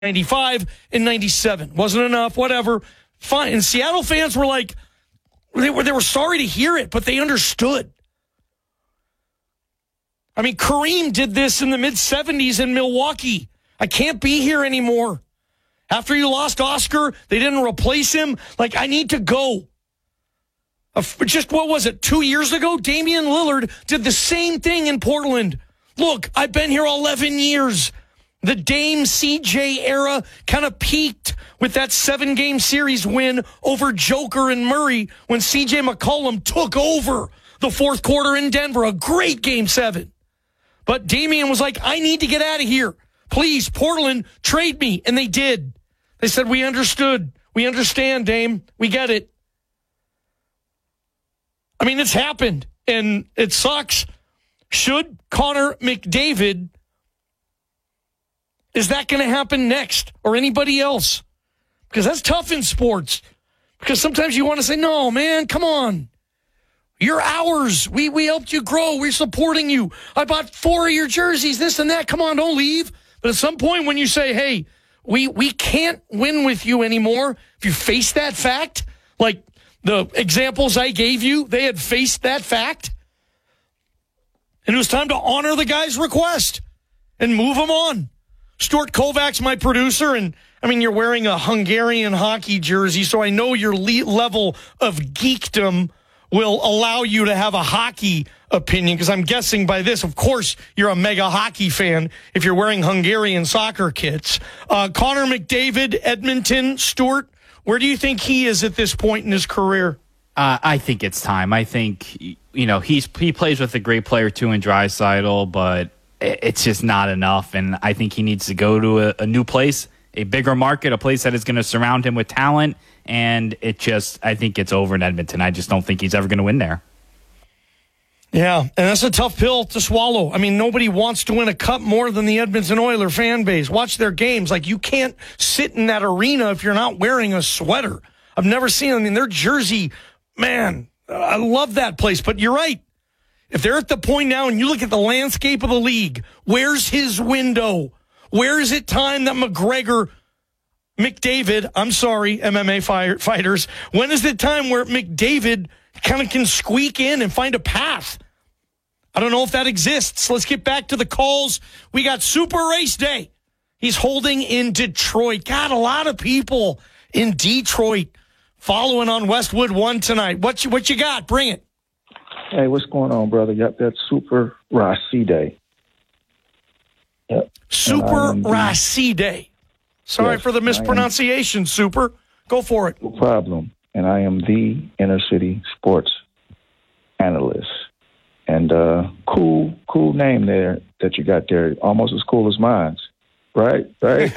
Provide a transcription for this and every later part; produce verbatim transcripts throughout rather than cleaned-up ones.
ninety-five and ninety-seven. Wasn't enough, whatever. Fine. And Seattle fans were like, they were, they were sorry to hear it, but they understood. I mean, Kareem did this in the mid-seventies in Milwaukee. I can't be here anymore. After you lost Oscar, they didn't replace him. Like, I need to go. Uh, just, what was it, two years ago? Damian Lillard did the same thing in Portland. Look, I've been here eleven years. The Dame C J era kind of peaked with that seven-game series win over Joker and Murray when C J McCollum took over the fourth quarter in Denver. A great game seven. But Damian was like, I need to get out of here. Please, Portland, trade me. And they did. They said, we understood. We understand, Dame. We get it. I mean, it's happened, and it sucks. Should Connor McDavid, is that going to happen next, or anybody else? Because that's tough in sports. Because sometimes you want to say, no, man, come on. You're ours. We we helped you grow. We're supporting you. I bought four of your jerseys, this and that. Come on, don't leave. But at some point when you say, hey, we we can't win with you anymore, if you face that fact, like the examples I gave you, they had faced that fact. And it was time to honor the guy's request and move him on. Stuart Kovacs, my producer, and I mean, you're wearing a Hungarian hockey jersey, so I know your le- level of geekdom will allow you to have a hockey opinion, because I'm guessing by this, of course, you're a mega hockey fan if you're wearing Hungarian soccer kits. Uh, Connor McDavid, Edmonton, Stuart, where do you think he is at this point in his career? Uh, I think it's time. I think, you know, he's he plays with a great player, too, in Draisaitl, but it's just not enough, and I think he needs to go to a, a new place, a bigger market, a place that is going to surround him with talent, and it just, I think it's over in Edmonton. I just don't think he's ever going to win there. Yeah, and that's a tough pill to swallow. I mean, nobody wants to win a cup more than the Edmonton Oilers fan base. Watch their games. Like, you can't sit in that arena if you're not wearing a sweater. I've never seen, I mean, their jersey, man, I love that place. But you're right. If they're at the point now and you look at the landscape of the league, where's his window? Where is it time that McGregor, McDavid, I'm sorry, M M A fighters, when is the time where McDavid kind of can squeak in and find a path? I don't know if that exists. Let's get back to the calls. We got Super Race Day. He's holding in Detroit. Got a lot of people in Detroit following on Westwood One tonight. What you, what you got? Bring it. Hey, what's going on, brother? Yep, that's Super Race Day. Yep. Super Race Day. Sorry yes, for the mispronunciation, am, Super. Go for it. No problem. And I am the inner city sports analyst. And uh, cool, cool name there that you got there. Almost as cool as mine. Right? Right?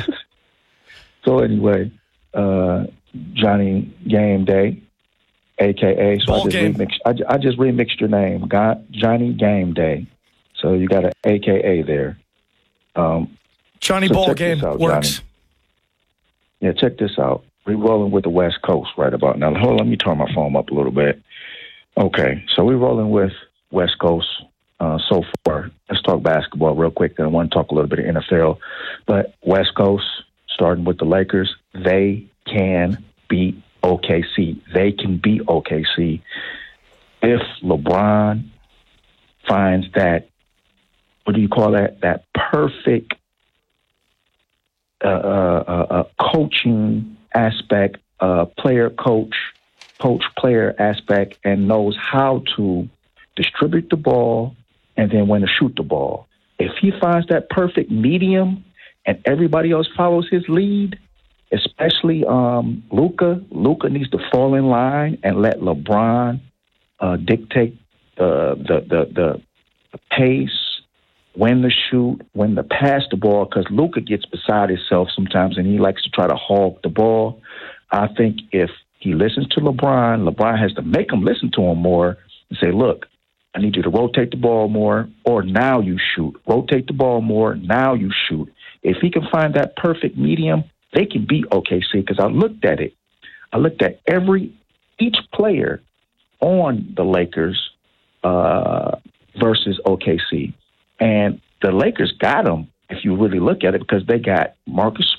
So anyway, uh, Johnny Game Day. A K A, so I just, remixed, I, I just remixed your name, got Johnny Game Day. So you got an A K A there. Um, Johnny so Ball Game out, works. Johnny. Yeah, check this out. We're rolling with the West Coast right about now. Hold on, let me turn my phone up a little bit. Okay, so we're rolling with West Coast uh, so far. Let's talk basketball real quick, then I want to talk a little bit of N F L. But West Coast, starting with the Lakers, they can beat O K C. They can beat O K C if LeBron finds that, what do you call that, that perfect uh, uh, uh, coaching aspect, uh, player coach, coach player aspect, and knows how to distribute the ball and then when to shoot the ball. If he finds that perfect medium and everybody else follows his lead, especially um, Luka. Luka needs to fall in line and let LeBron uh, dictate uh, the, the the pace, when to shoot, when to pass the ball, because Luka gets beside himself sometimes and he likes to try to hog the ball. I think if he listens to LeBron, LeBron has to make him listen to him more and say, look, I need you to rotate the ball more, or now you shoot. Rotate the ball more, now you shoot. If he can find that perfect medium, they can beat O K C, because I looked at it. I looked at every each player on the Lakers uh, versus O K C, and the Lakers got them if you really look at it, because they got Marcus